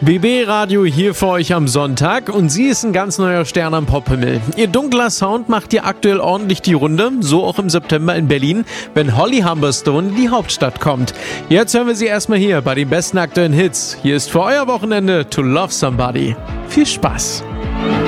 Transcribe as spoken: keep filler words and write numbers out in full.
B B Radio hier für euch am Sonntag und sie ist ein ganz neuer Stern am Pophimmel. Ihr dunkler Sound macht hier aktuell ordentlich die Runde, so auch im September in Berlin, wenn Holly Humberstone in die Hauptstadt kommt. Jetzt hören wir sie erstmal hier bei den besten aktuellen Hits. Hier ist für euer Wochenende To Love Somebody. Viel Spaß!